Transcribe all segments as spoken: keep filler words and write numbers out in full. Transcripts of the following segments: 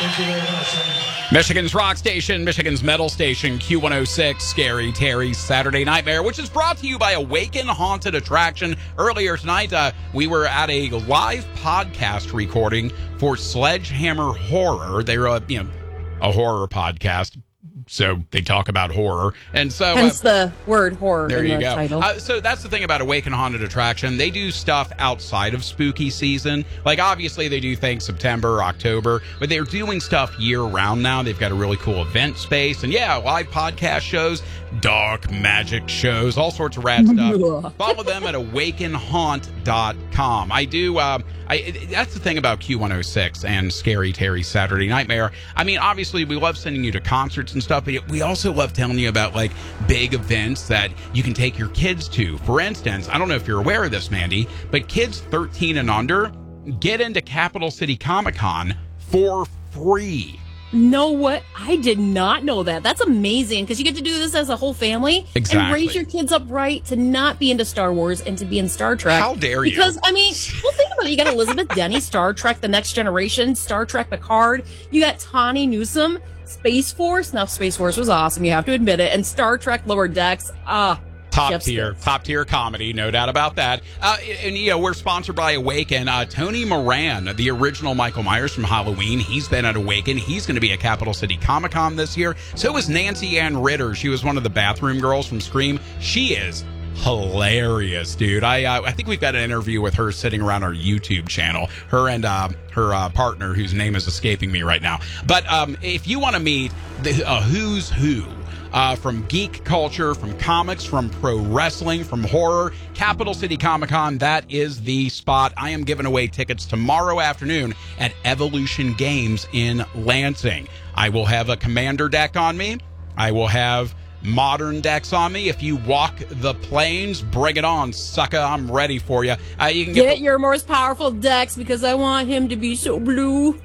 Thank you very much. Michigan's rock station, Michigan's metal station, Q one oh six, Scary Terry's Saturday Nightmare, which is brought to you by Awaken Haunted Attraction. Earlier tonight, uh, we were at a live podcast recording for Sledgehammer Horror. They're a, you know, a horror podcast. So they talk about horror. And so hence uh, the word horror there in you the go. title. Uh, so that's the thing about Awaken Haunted Attraction. They do stuff outside of spooky season. Like, obviously, they do things September, October, but they're doing stuff year-round now. They've got a really cool event space. And, yeah, live podcast shows, dark magic shows, all sorts of rad stuff. Follow them at awaken haunt dot com. I do... Uh, I, that's the thing about Q one oh six and Scary Terry's Saturday Nightmare. I mean, obviously, we love sending you to concerts and stuff, but we also love telling you about, like, big events that you can take your kids to. For instance, I don't know if you're aware of this, Mandy, but kids thirteen and under get into Capital City Comic Con for free. No, what? I did not know that. That's amazing because you get to do this as a whole family Exactly. and raise your kids up right to not be into Star Wars and to be in Star Trek. How dare you? Because, I mean, well, think about it. You got Elizabeth Denny, Star Trek, The Next Generation, Star Trek Picard. You got Tawny Newsome, Space Force. Now, Space Force was awesome. You have to admit it. And Star Trek Lower Decks. Ah. Top tier, top tier comedy, no doubt about that. Uh, and, you know, we're sponsored by Awaken. Uh, Tony Moran, the original Michael Myers from Halloween, he's been at Awaken. He's going to be at Capital City Comic Con this year. So is Nancy Ann Ritter. She was one of the bathroom girls from Scream. She is hilarious, dude. I uh, I think we've got an interview with her sitting around our YouTube channel. Her and uh, her uh, partner, whose name is escaping me right now. But um, if you want to meet the uh, who's who, Uh, from geek culture, from comics, from pro wrestling, from horror, Capital City Comic Con, that is the spot. I am giving away tickets tomorrow afternoon at Evolution Games in Lansing. I will have a Commander deck on me. I will have modern decks on me. If you walk the plains, bring it on, sucker. I'm ready for you. Uh, you can get, Get the- your most powerful Dex because I want him to be so blue.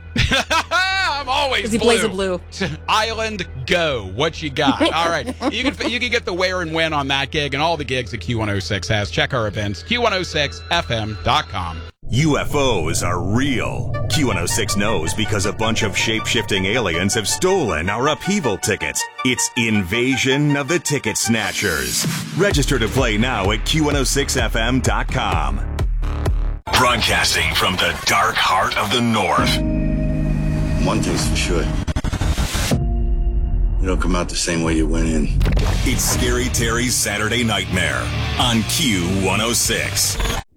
I'm always Because he blue. plays a blue. Island, go. What you got? All right. You can you can get the where and when on that gig and all the gigs that Q one oh six has. Check our events, Q one oh six F M dot com. U F Os are real. Q one oh six knows because a bunch of shape-shifting aliens have stolen our upheaval tickets. It's Invasion of the Ticket Snatchers. Register to play now at Q one oh six F M dot com. Broadcasting from the dark heart of the North. One thing's for sure. You don't come out the same way you went in. It's Scary Terry's Saturday Nightmare on Q one oh six.